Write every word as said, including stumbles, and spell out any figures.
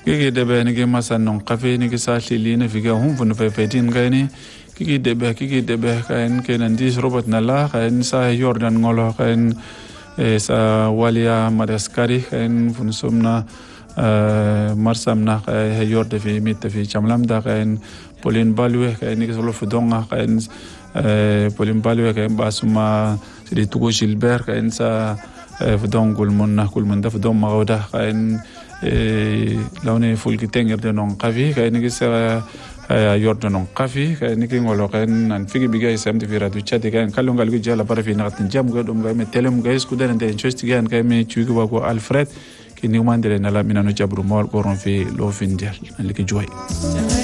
kiki debe ni ki masan non kafe ni ki sa lili ni figa hum fun fe fe tin gani kiki debe kiki debe kain kenan dis robot nala kain sa Jordan ngolo kain sa walia madaskari kain fun somna marsamna kain yorde fi mit fi chamlam da kain Pauline Balwe kain ni solo fudonga kain Pauline Balwe kain basuma sidi tugo Gilbert kain sa fudong kulmunna kulmunda fudong mawda kain laune fulki tenger de non kafi kain ni sa Jordan non kafi kain ni ngolo kain nan figi biga isam de viradu chati kain kalongal gu jala para fi natin jam go dum ga me telem ga isku den de chosti gan kain me chugo ba ko Alfred ki ni mandele na la minano jabru mol ko ron fi lo fin dial liki joy